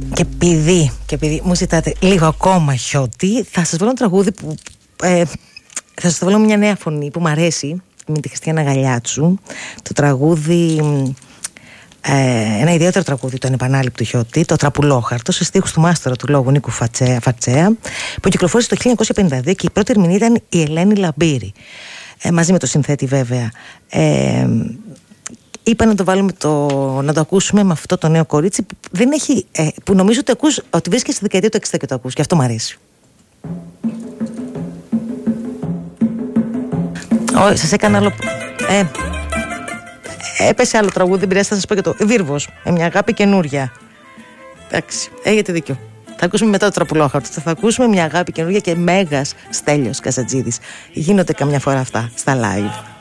Και επειδή μου ζητάτε λίγο ακόμα Χιώτη, θα σας βάλω ένα τραγούδι που θα σας βάλω μια νέα φωνή που μου αρέσει, με τη Χριστιανά Γαλιάτσου. Το τραγούδι, ένα ιδιαίτερο τραγούδι, το ανεπανάληπτο Χιώτη, το Τραπουλόχαρτο, σε στίχους του μάστορα του λόγου Νίκου Φατσέα, που κυκλοφόρησε το 1952 και η πρώτη ερμηνεία ήταν η Ελένη Λαμπύρη, μαζί με το συνθέτη βέβαια. Είπα να το βάλουμε να το ακούσουμε με αυτό το νέο κορίτσι που δεν έχει, που νομίζω ότι βρίσκεται στη δεκαετία του 60 και το ακούς, και αυτό μου αρέσει. Σας έκανα άλλο. Έπεσε άλλο τραγούδι, δεν πειράζει, θα σας πω και το Βίρβος, μια αγάπη καινούρια. Εντάξει, έχετε δίκιο. Θα ακούσουμε μετά το Τραπουλόχαρτο. Θα ακούσουμε μια αγάπη καινούρια και μέγας Στέλιος Καζατζίδης. Γίνονται καμιά φορά αυτά στα live.